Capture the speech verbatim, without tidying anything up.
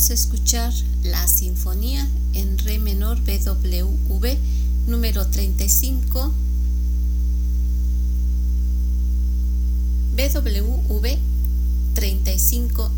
vamos a escuchar la sinfonía en re menor B W V número treinta y cinco, B W V treinta y cinco